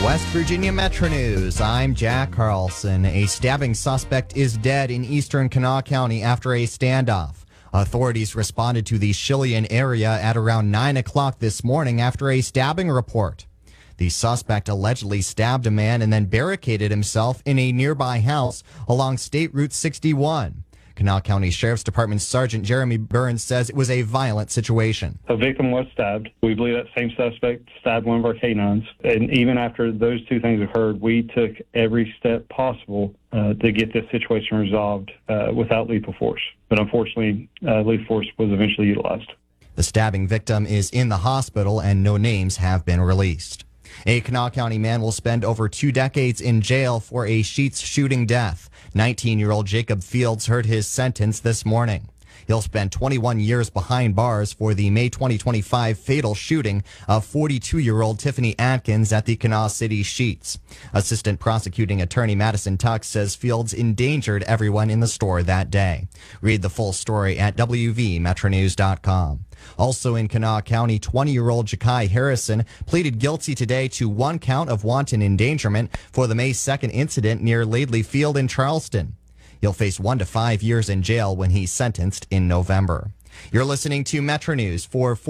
West Virginia Metro News, I'm Jack Carlson. A stabbing suspect is dead in eastern Kanawha County after a standoff. Authorities responded to the Shillian area at around 9 o'clock this morning after a stabbing report. The suspect allegedly stabbed a man and then barricaded himself in a nearby house along State Route 61. Kanawha County Sheriff's Department Sergeant Jeremy Burns says it was a violent situation. A victim was stabbed. We believe that same suspect stabbed one of our canines. And even after those two things occurred, we took every step possible to get this situation resolved without lethal force. But unfortunately, lethal force was eventually utilized. The stabbing victim is in the hospital and no names have been released. A Kanawha County man will spend over 2 decades in jail for a Sheetz shooting death. 19-year-old Jacob Fields heard his sentence this morning. He'll spend 21 years behind bars for the May 2025 fatal shooting of 42-year-old Tiffany Atkins at the Kanawha City Sheetz. Assistant Prosecuting Attorney Madison Tuck says Fields endangered everyone in the store that day. Read the full story at wvmetronews.com. Also in Kanawha County, 20-year-old Ja'Kai Harrison pleaded guilty today to 1 count of wanton endangerment for the May 2nd incident near Laidley Field in Charleston. He'll face 1 to 5 years in jail when he's sentenced in November. You're listening to Metro News for